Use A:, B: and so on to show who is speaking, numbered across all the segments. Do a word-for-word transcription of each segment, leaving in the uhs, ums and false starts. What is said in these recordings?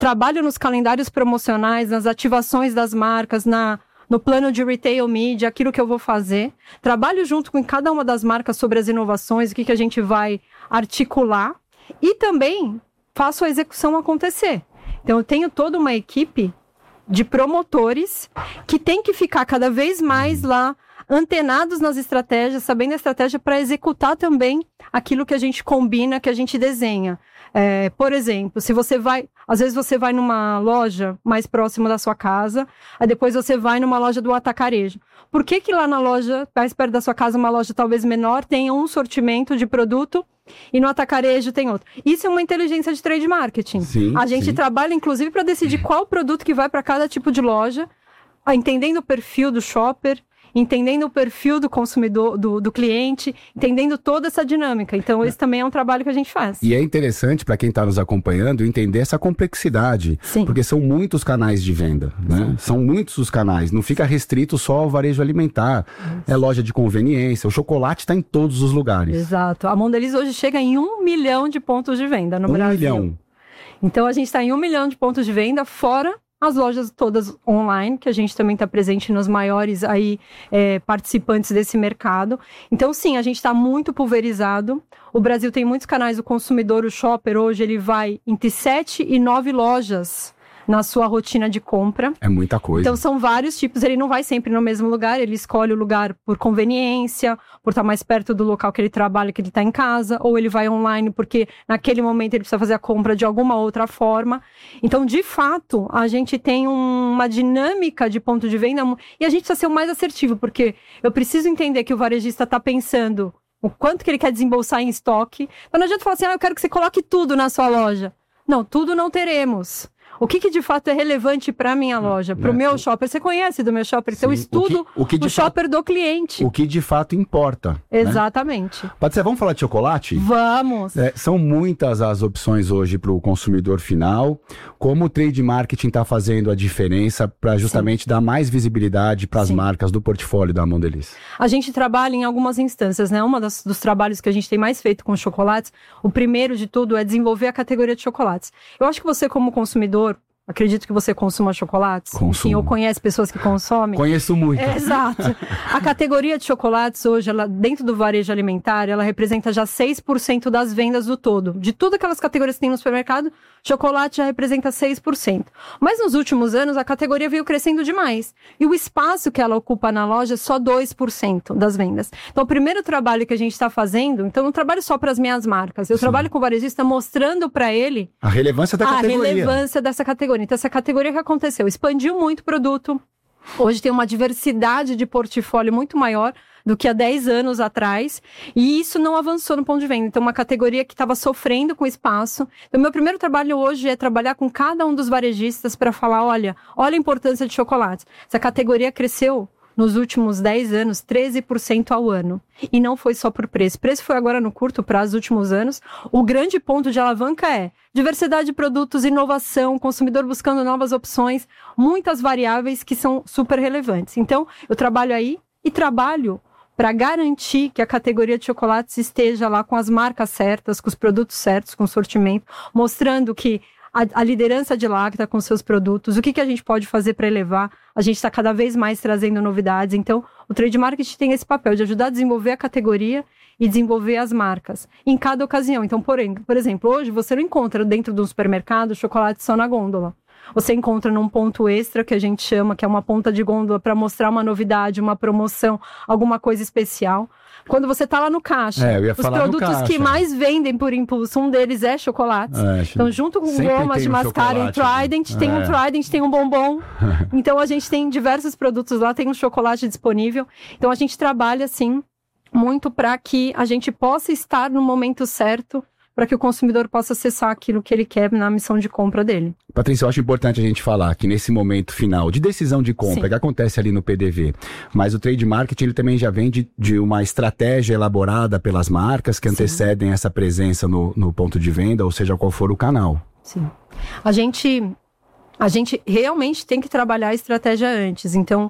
A: trabalho nos calendários promocionais, nas ativações das marcas, na, no plano de retail media, aquilo que eu vou fazer. Trabalho junto com cada uma das marcas sobre as inovações, o que, que a gente vai articular. E também faço a execução acontecer. Então, eu tenho toda uma equipe de promotores que tem que ficar cada vez mais lá, antenados nas estratégias, sabendo a estratégia para executar também aquilo que a gente combina, que a gente desenha. É, por exemplo, se você vai, às vezes você vai numa loja mais próxima da sua casa, aí depois você vai numa loja do atacarejo. Por que que lá na loja, mais perto da sua casa, uma loja talvez menor, tenha um sortimento de produto e no atacarejo tem outro? Isso é uma inteligência de trade marketing.
B: Sim,
A: a gente
B: sim.
A: trabalha, inclusive, para decidir qual produto que vai para cada tipo de loja, entendendo o perfil do shopper, entendendo o perfil do consumidor, do, do cliente, entendendo toda essa dinâmica. Então, esse também é um trabalho que a gente faz.
B: E é interessante para quem está nos acompanhando entender essa complexidade.
A: Sim.
B: Porque são muitos canais de venda, né? São muitos os canais. Não fica restrito só ao varejo alimentar. Isso. É loja de conveniência. O chocolate está em todos os lugares.
A: Exato. A Mondelez hoje chega em um milhão de pontos de venda no
B: um
A: Brasil.
B: Um milhão.
A: Então, a gente está em um milhão de pontos de venda, fora as lojas todas online, que a gente também está presente nos maiores aí, é, participantes desse mercado. Então, sim, a gente está muito pulverizado. O Brasil tem muitos canais, o consumidor, o shopper, hoje ele vai entre sete e nove lojas na sua rotina de compra.
B: É muita coisa.
A: Então, são vários tipos. Ele não vai sempre no mesmo lugar, ele escolhe o lugar por conveniência, por estar mais perto do local que ele trabalha, que ele está em casa, ou ele vai online porque naquele momento ele precisa fazer a compra de alguma outra forma. Então, de fato, a gente tem um, uma dinâmica de ponto de venda e a gente precisa ser o mais assertivo, porque eu preciso entender que o varejista está pensando o quanto que ele quer desembolsar em estoque. Então, não adianta falar assim, ah, eu quero que você coloque tudo na sua loja. Não, tudo não teremos. O que, que de fato é relevante para a minha loja, para o é, meu shopper? Você conhece do meu shopper? Sim, então, eu estudo o, que, o, que o shopper fato, do cliente.
B: O que de fato importa.
A: Exatamente.
B: Né? Patrícia, vamos falar de chocolate?
A: Vamos.
B: É, são muitas as opções hoje para o consumidor final. Como o trade marketing está fazendo a diferença para justamente Sim. dar mais visibilidade para as marcas do portfólio da Mondelez? A
A: gente trabalha em algumas instâncias, né? Um dos trabalhos que a gente tem mais feito com chocolates, o primeiro de tudo é desenvolver a categoria de chocolates. Eu acho que você, como consumidor, acredito que você consuma chocolates.
B: Consumo.
A: Enfim, ou conhece pessoas que consomem.
B: Conheço muito.
A: É, exato. A categoria de chocolates hoje, ela, dentro do varejo alimentar, ela representa já seis por cento das vendas do todo. De todas aquelas categorias que tem no supermercado, chocolate já representa seis por cento. Mas nos últimos anos, a categoria veio crescendo demais. E o espaço que ela ocupa na loja é só dois por cento das vendas. Então, o primeiro trabalho que a gente está fazendo, então, eu não trabalho só para as minhas marcas. Eu Sim. trabalho com o varejista mostrando para ele
B: a relevância da
A: a
B: categoria.
A: A relevância dessa categoria. Então, essa categoria que aconteceu, expandiu muito o produto. Hoje tem uma diversidade de portfólio muito maior do que há dez anos atrás, e isso não avançou no ponto de venda. Então, uma categoria que estava sofrendo com espaço. Então, meu primeiro trabalho hoje é trabalhar com cada um dos varejistas para falar, olha, olha a importância de chocolates. Essa categoria cresceu nos últimos dez anos, treze por cento ao ano. E não foi só por preço. Preço foi agora no curto prazo, nos últimos anos. O grande ponto de alavanca é diversidade de produtos, inovação, consumidor buscando novas opções, muitas variáveis que são super relevantes. Então, eu trabalho aí e trabalho para garantir que a categoria de chocolates esteja lá com as marcas certas, com os produtos certos, com o sortimento, mostrando que A, a liderança de Lacta com seus produtos, o que, que a gente pode fazer para elevar. A gente está cada vez mais trazendo novidades. Então, o trade marketing tem esse papel de ajudar a desenvolver a categoria e desenvolver as marcas em cada ocasião. Então, por, por exemplo, hoje você não encontra dentro de um supermercado chocolate só na gôndola. Você encontra num ponto extra, que a gente chama, que é uma ponta de gôndola para mostrar uma novidade, uma promoção, alguma coisa especial. Quando você tá lá no caixa,
B: é, eu ia
A: os
B: falar
A: produtos
B: no caixa.
A: que mais vendem por impulso, um deles é chocolate. É, então, junto com gomas de
B: um
A: mascara e Trident, né? tem é. um Trident, tem um bombom. Então, a gente tem diversos produtos lá, tem um chocolate disponível. Então, a gente trabalha, assim, muito para que a gente possa estar no momento certo, para que o consumidor possa acessar aquilo que ele quer na missão de compra dele.
B: Patrícia, eu acho importante a gente falar que nesse momento final de decisão de compra, Sim. que acontece ali no P D V, mas o trade marketing ele também já vem de, de uma estratégia elaborada pelas marcas que Sim. antecedem essa presença no, no ponto de venda, ou seja, qual for o canal.
A: Sim. A gente, a gente realmente tem que trabalhar a estratégia antes. Então,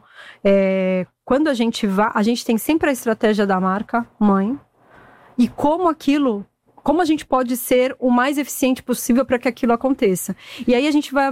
A: é, quando a gente vai, a gente tem sempre a estratégia da marca mãe e como aquilo como a gente pode ser o mais eficiente possível para que aquilo aconteça. E aí a gente vai